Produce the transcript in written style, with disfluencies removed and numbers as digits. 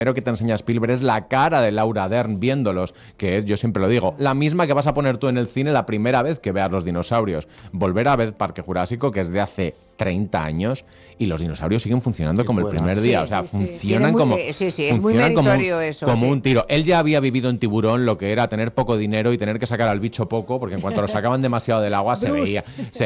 Lo que te enseña Spielberg es la cara de Laura Dern viéndolos, que es, yo siempre lo digo, la misma que vas a poner tú en el cine la primera vez que veas los dinosaurios. Volver a ver Parque Jurásico, que es de hace 30 años, y los dinosaurios siguen funcionando como el primer día. Sí, o sea, sí, sí. funcionan como. Sí, sí, es muy meritorio eso. Como sí. un tiro. Él ya había vivido en Tiburón lo que era tener poco dinero y tener que sacar al bicho poco, porque en cuanto lo sacaban demasiado del agua se Bruce. veía.